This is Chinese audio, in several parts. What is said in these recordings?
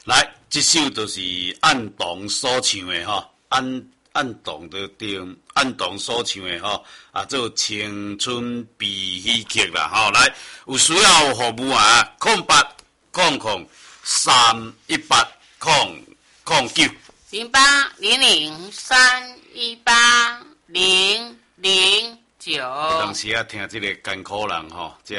来，这首就是按动所唱的吼，按动的定，按动所唱的吼，做青春悲喜剧啦吼。来，有需要服务啊，0800318009。 0800318009。 有当时听这个艰苦人吼，这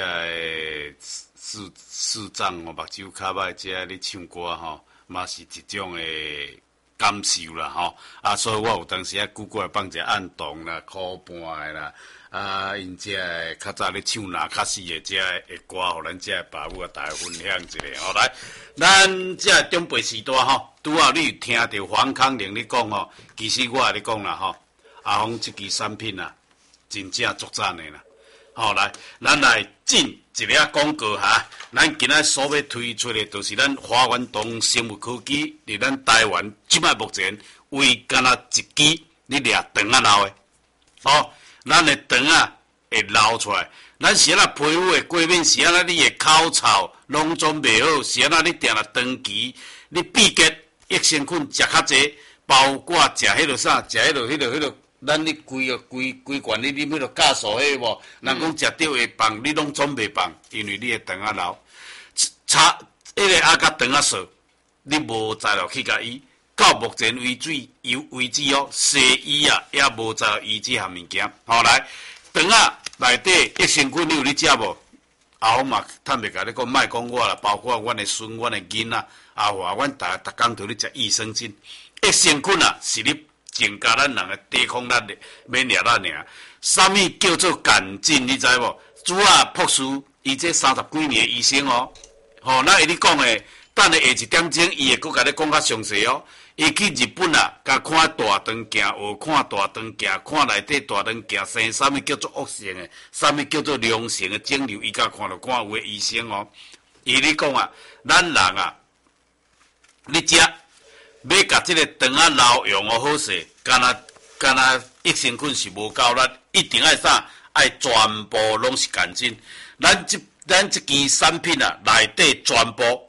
视障目睭较歹，这咧唱歌吼，嘛是一种的感受啦吼。所以我有当时久久放者按动啦、苦伴的啦，因这较早咧唱哪较死的这的歌，互咱这爸母大家分享一下吼。来，咱这中辈时代吼，拄好你听到黄康玲你讲吼，其实我咧讲啦吼，阿峰这支产品啊，真正足赞的啦。好，来，咱来进一个广告哈。咱今仔所要推出的，就是咱华源东生物科技，伫咱台湾即摆目前唯干那一支你掠肠仔捞的。哦，咱的肠仔会捞出来，咱是那皮肤的过敏，是那你的口臭拢总袂好，是那你定了长期你闭结益生菌食较济，包括食迄落啥，食迄落。咱你规罐你啉迄落酵素迄无，人讲食着会放，你拢总袂放，因为你的肠仔老，迄个甲肠仔素，你无材料去甲医，到目前为止哦，西医也无材料医这项物件。后来肠仔内底益生菌你有咧食无？阿峰嘛坦白甲你讲，莫讲我啦，包括阮的孙、阮的囡仔，话阮逐工都咧食益生菌，益生菌是你增加咱人的抵抗力、免疫力尔。啥物叫做杆菌？你知无？主要博士，伊这30几年的医生哦，那会你讲的，等下1点钟，伊会佮你讲较详细哦。伊去日本甲看大肠镜，学看大肠镜，看内底大肠镜生啥物叫做恶性的，啥物叫做良性的肿瘤，伊甲看有的医生哦。伊你讲咱人你食。要甲这个肠仔捞用好势，干那益生菌是无够力，一定爱啥？爱全部拢是杆菌。咱这支产品内底全部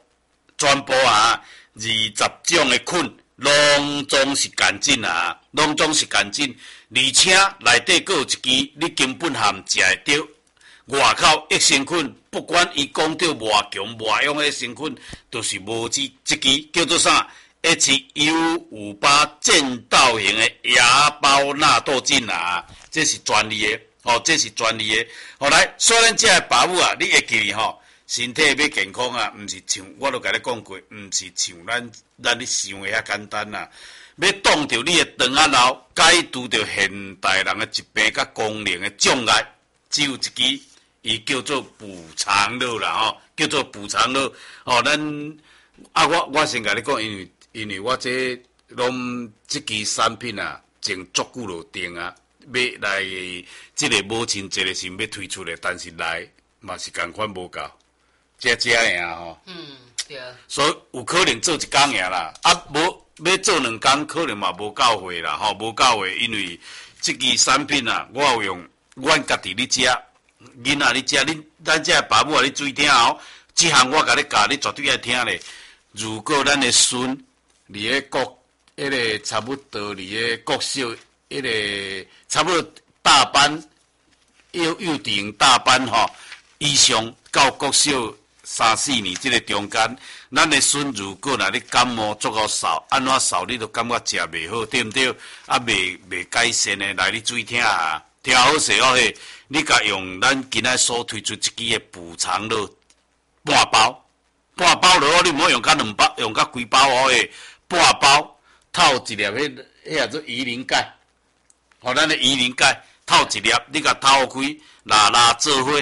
20种的菌，拢总是杆菌拢总是杆菌，而且内底还有一支你根本含食会到。外口益生菌，不管伊讲到偌强偌勇的益生菌，都是无这支叫做啥？ HU58 渐倒型的芽孢纳豆菌这是专利的这是专利的。来，所以咱这爸母你会记身体要健康毋是像我都甲你讲过，毋是像咱你想的遐简单要挡着你的肠仔老，解除着现代人的疾病甲功能的障碍，只有一支，伊叫做补肠乐啦叫做补肠乐咱我先甲你讲，因为我这拢这支产品前足久就定要来这个母亲节的时要推出的，但是来嘛是共款无够，这尔对。 所以有可能做一工尔啦，无要做2工，可能嘛无够货啦无够货，因为这支产品我有用阮家己咧食，囡仔咧食，咱这爸母咧注意听这项我甲你教，你绝对爱听咧。如果咱的孙伫咧国个差不多伫咧国小个差不多大班幼稚园大班以上到国小3、4年这个中间，咱的孙如果你感冒足够扫，安怎扫你都感觉食袂好，对毋对？未改善的，来你注意听听好势你甲用咱今仔所推出一支的补肠乐半包落，你毋好用甲2包，用甲规包半包透一粒迄叫做鱼鳞钙，咱的鱼鳞钙透一粒，你甲透开，拉做伙，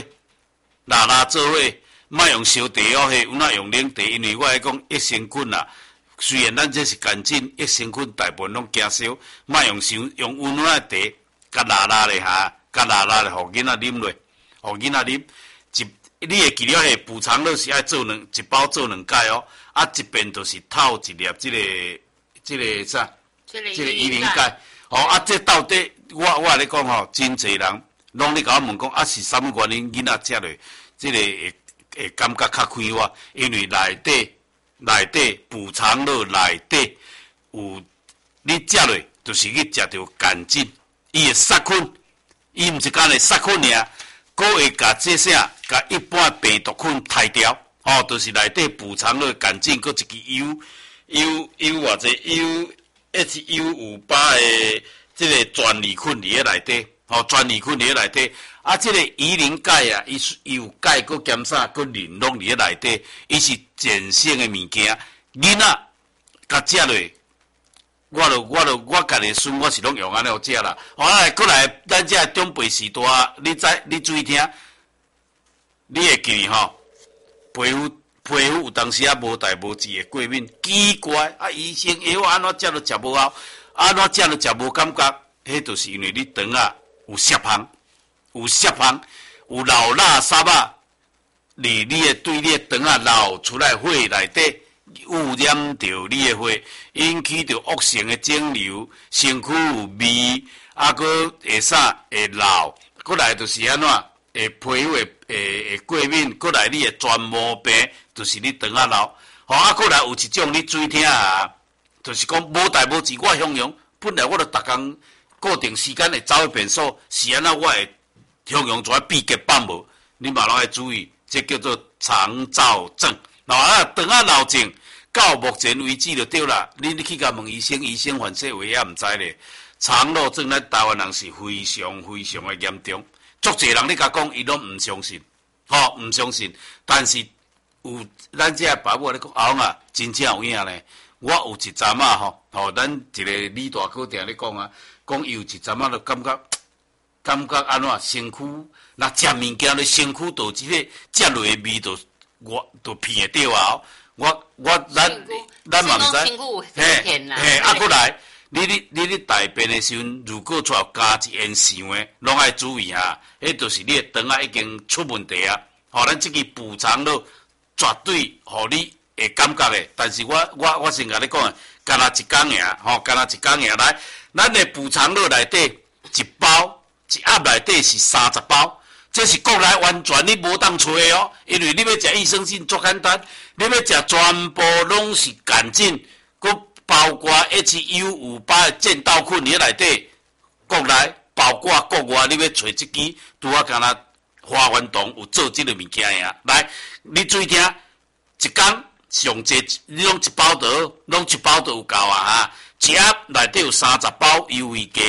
莫用烧茶有哪用冷茶？因为我来讲益生菌虽然咱这是干净，益生菌大部分拢减少，莫用温暖的茶，甲拉咧甲拉咧，互囡仔啉落，互囡仔啉。你会记了补肠乐是爱做一包做2盖一边就是透一粒这个啥？这个鱼鳞钙这到底我咧讲真侪人拢咧甲我问讲是啥物原因囡仔食落这个会感觉较快活，因为内底内底补偿肉内底有你食落，就是去食到杆菌，伊会杀菌，伊毋是干咧杀菌尔，佫会甲这啥，甲一般病毒菌杀掉，就是内底补偿肉杆菌，佫一支U 或者 HU58的这个专利菌伫咧内底，专利菌伫咧内底。啊，这个鱼鳞钙啊，伊有钙，佫减啥，佫磷拢伫咧内底，伊是碱性的物件。囡仔甲食落，我家己孙我是拢用安尼食啦。过来，咱这中辈时代，你注意听，你会记皮肤有当时啊无代无志的过敏，奇怪啊！医生药安怎食都食无效，安怎食都食无感觉，迄就是因为你肠啊有湿芳。有老垃圾啊，你的对你的肠啊流出来血内底污染着你的血，引起着恶性的肿瘤，身躯有味，佫会啥会老，过来就是安怎会皮肤会过敏，过来你的全毛病，就是你肠啊流，过来有一种你注意听啊，就是讲无代无志，我形容本来我著逐工固定时间会走去便所，是安怎我会。形容做闭结放无，你嘛拢要注意，这叫做肠燥症。肠啊老症，到目前为止就对啦。你去甲问医生，医生反正话也毋知咧。肠漏症咱台湾人是非常非常的严重，足侪人你甲讲，伊拢毋相信，毋相信。但是有咱这爸母咧讲，阿公啊，真正有影咧。我有一阵啊，咱一个李大哥定咧讲啊，讲伊有一阵啊，就感觉安怎身躯若食物件咧，身躯导致咧食落的味道，都闻会到啊！咱嘛毋知，过来，你大便的时阵，如果再加一烟香的，拢爱注意哈，迄就是你的肠啊已经出问题啊！咱这个补偿肉绝对互你会感觉的。但是我先甲你讲，干那一工尔，干那一工尔来，咱的补偿肉内底一包。一盒内底是30包，这是国内完全你无当找的哦，因为你要食益生菌足简单，你要食全部拢是杆菌，佮包括 HU58的剑道菌伫内底，国内包括国外，你要找一支拄啊敢若花园堂有做这个物件呀。来，你注意听，一工上济你拢一包倒有够啊哈，一盒内底有30包，优惠价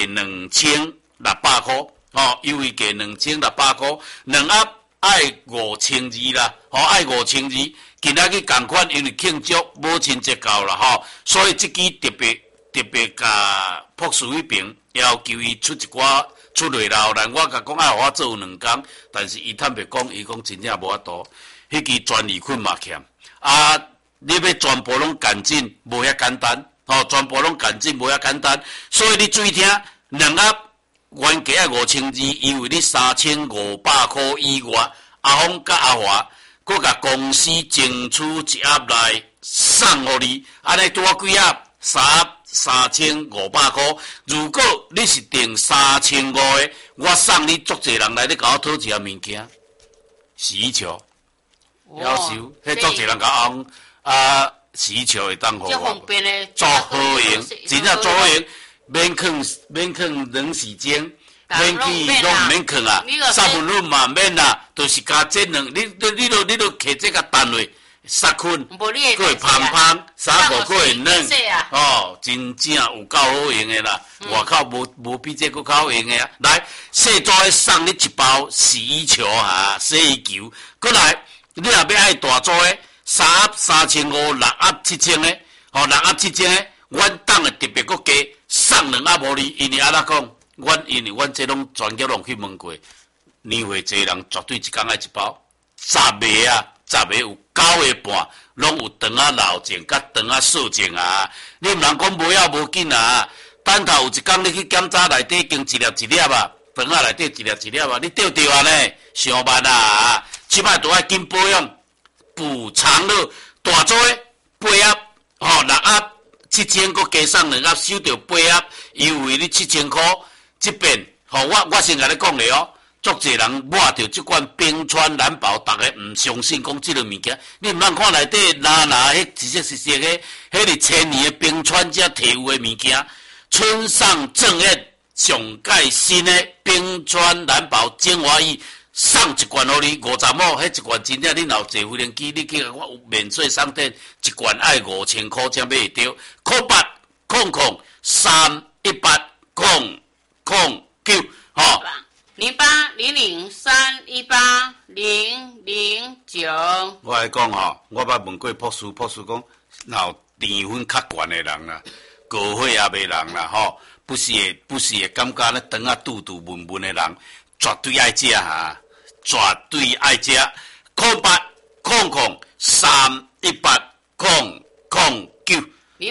2600块，优惠价2600块，两盒爱5200啦，爱5200，今仔日同款，因为庆祝母亲节到啦，所以这支特别甲朴树迄边要求伊出一寡出来啦，然我甲讲互我做2工，但是伊坦白讲，伊讲真正无法度，迄支专利菌嘛欠，你要全部拢赶紧，无遐简单，全部拢赶紧无遐简单，所以你注意听，两盒。原价5200，因为你3500块以外，阿峰甲阿华，佮甲公司争取一盒来送互你，安尼多几盒3500块。如果你是订3500的，我送你足侪人来，你甲我讨一下物件，洗衣球，要求，迄足侪人甲红洗衣球会当互我，做好用，真正做好用。免放冷洗间，免去拢免放啊，三分论嘛免啦，就是加这两，你都摕这个单位杀菌，佫会芳芳，3个佫会嫩，真正有够好用的啦，外口无比这佫较好用的啊。来，细组的送你一包洗衣球啊，洗衣球，佫来，你若要爱大组的，3盒3500，6盒7000的，6盒7000的，阮当的特别佫加。送2盒无你，因为安怎讲？因为阮这拢专业拢去问过，年岁济人绝对一工爱一包，10个有9个半拢有肠仔老症甲肠仔涩症啊！你毋通讲无要无紧啊！等头有一工你去检查内底经一粒啊，肠仔内底一粒啊，你对啊呢？上慢啊！即摆都爱紧保养，补偿了大组的8盒，6盒。7000个加送2盒，收到8盒，优惠你7000块。这边，我先甲你讲咧哦， 足侪人摸着即款冰川蓝宝，逐个毋相信讲即个物件。你毋通看内底迄实实实实迄伫千年的冰川遮摕有的物件。村上正彦上盖新的冰川蓝宝精华液，送一罐互你50亩，迄一罐真正恁若有坐飞轮机，你去我有免税商店，一罐爱5000块才买会到。0800318009吼。 0800318009。 我来讲吼，我捌问过博士讲，若有甜分较悬的人啦，高血压的人啦，吼，不是会感觉咧肠啊肚闷闷的人，绝对爱食哈，绝对爱食。0800318009。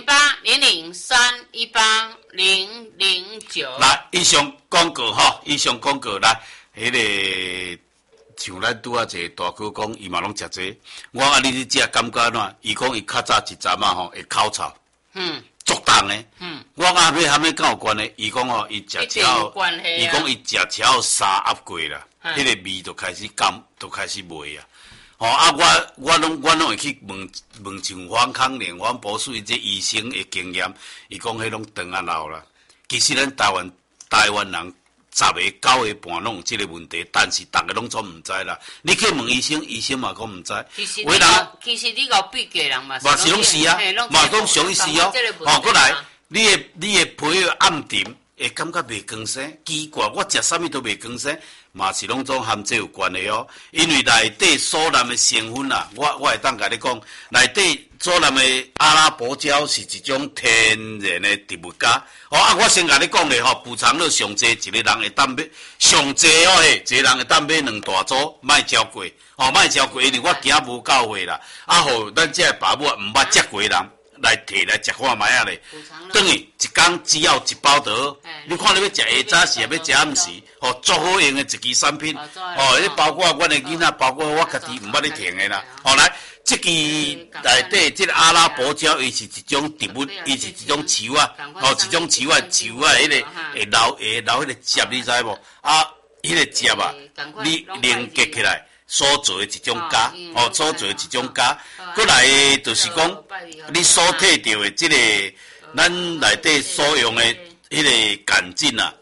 0800318009。 来，以上广告吼，来，迄个像咱拄啊一个大哥讲，伊嘛拢食这，我你去食感觉怎？伊讲伊较早一阵啊吼，会口臭，足重诶。我阿尾敢有关系？伊讲吼，伊食超，伊讲伊食超3盒过啦，迄个味就开始甘，就开始袂啊。吼我拢会去问像黄康连、黄博士这医生的经验，伊讲迄拢肠啊老啦。其实咱台湾人10个9个半拢有这个问题，但是大家拢总毋知啦。你去问医生，医生嘛讲毋知。 其实你搞闭个人嘛， 嘛是拢是啊，嘛讲上一是哦。过来，你的皮暗沉，会感觉袂光鲜，奇怪，我食啥物都袂光鲜。嘛是拢总含这有关系哦，因为内底所含的成分啊，我会当甲你讲，内底所含的阿拉伯胶是一种天然的植物苷。我先甲你讲咧吼，补偿了上济一个人会当买，上济哦嘿，一个人会当买2大组，莫超过，莫超过，因为我惊无够货啦。互咱这爸母毋捌食过的人来摕来食看卖啊咧，等于一工只要1包就好。你看你要食下早时，要食暗时，足好用的一支产品。你包括阮的囡仔，包括我家己毋捌咧停的啦。来，这支内底这个阿拉伯胶，伊是一种植物，伊是一种树啊，一种树啊，迄个会留迄个汁，你知无？迄个汁啊，你凝结起来。所做的一种苷，所做的一种苷，过来就是讲，你所摕到的这个，咱内底所用的迄个干净啊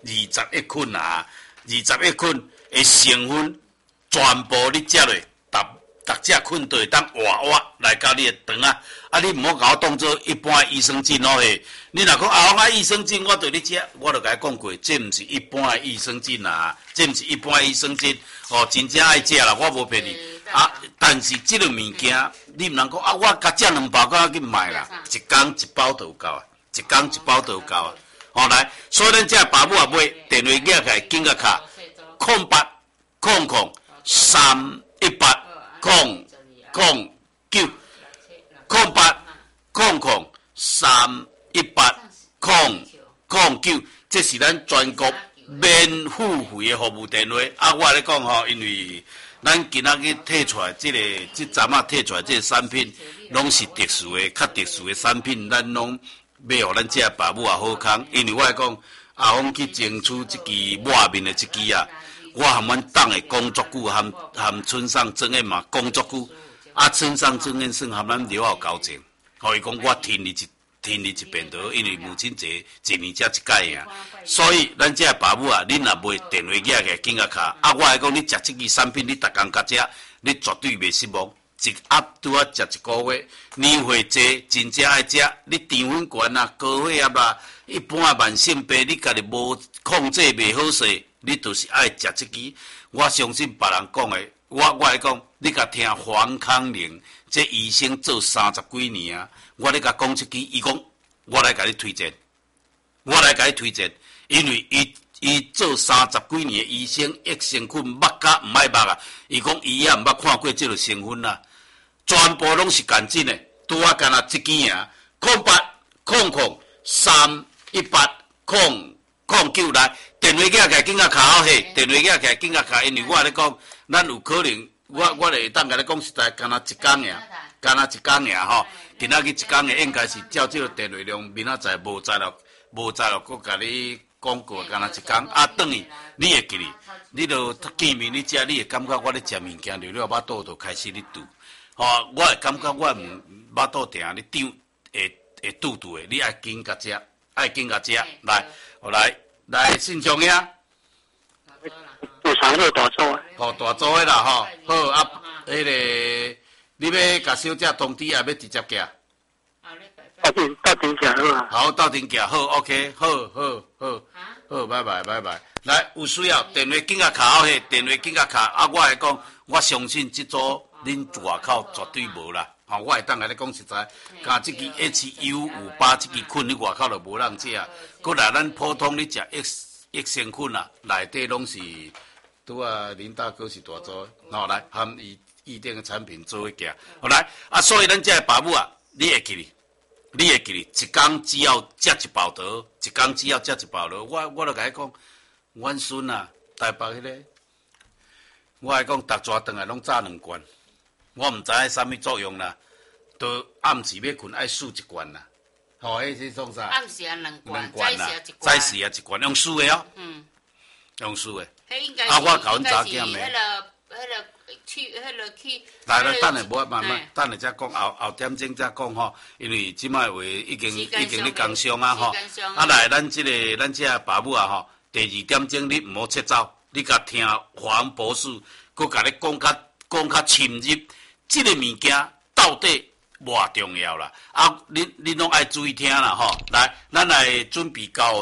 ，21捆啊，21捆的成分，全部你食落，逐只捆都会当活来甲你的肠啊，你毋好甲我当做一般的益生菌哦嘿。你若讲我益生菌，我对你食，我就甲你讲过，这毋是一般的益生菌啊，这毋是一般的益生菌，真正爱食啦，我无骗你。但是这个物件，你毋能讲我甲食2包，甲去卖啦，一工1包就有够啊，一工1包就有够啊。来，所以咱这爸母也买，电话寄起来，紧甲卡0800318009，这是咱全国免付费的服务电话。我咧讲吼，因为咱今仔日摕出来这站摕出来这个产品，拢是特殊的、较特殊的产品，咱拢要互咱这爸母也好康。因为我来讲，阿峰去争取这支抹面的这支啊，我含阮党的工作久，含村上正彦嘛工作久，村上正彦算含咱了后交情，伊讲我听你一遍就好，因为母亲节一年才一届呀，所以咱这爸母啊，恁若买电话寄来紧甲卡，我来讲你食这支产品，你逐工甲食，你绝对袂失望。一盒拄啊食1个月，年岁济，真正爱食。你糖分悬啊，高血压啊，一般啊慢性病，你家己无控制袂好势，你就是爱食这支。我相信别人讲的，我来讲，你甲听黄康宁这医生做30几年啊，我咧甲讲这支，伊讲我来甲你推荐，因为伊做30几年的医生，益生菌捌甲毋爱捌啊，伊讲伊也毋捌看过这个成分啊。全部拢是干净的，拄啊干那一支尔，0800318009来，电话寄来紧甲卡好嘿，电话寄来紧甲卡，因为我咧讲，咱有可能，我会当甲你讲实在，干那一工尔吼，今仔日一工尔应该是照这个电话量，明仔载无在了，搁甲你讲过，干那一工啊，转去你会记哩，你就见面你食，你会感觉我咧食物件，流了巴肚就开始咧堵，吼，我会感觉我巴肚定咧张会堵堵的，你爱紧甲食，爱紧甲食，来信中呀。 有啥好大组啊？ 吼，大组的啦吼，好啊，迄个你要甲小姐通知啊，要直接寄。 到顶行好啊。 好，到顶寄好 ，OK， 好，拜拜。来，有需要电话紧甲卡好迄，电话紧甲卡啊！我会讲，我相信这组恁外口绝对无啦。吼，我会当甲你讲实在，甲这支 HU58这支菌你外口就无人食，过来咱普通你食益生菌啊，内底拢是。拄啊，林大哥是大组，吼来含预定的产品做一行，好来啊，所以咱这爸母啊，你会记哩，一工只要食一包桃，一工只要食一包桃，我就甲伊讲，阮孙啊，台北迄个，我会讲，逐抓顿来拢炸2罐，我毋知影啥物作用啦，都暗时要困爱输1罐啦，吼，迄是创啥？ 暗时啊2罐， 早时啊1罐，用输的哦。用输的。啊，我甲阮查囝的。来，等下无慢慢，等下才讲后点钟才讲吼，因为即摆话已经咧工商啊吼。啊来，咱这爸母啊吼，第2点钟你毋好切走，你甲听华恩博士，佮甲你讲较深入，这个物件到底偌重要啦。啊，恁拢爱注意听啦吼。来，咱来准备到。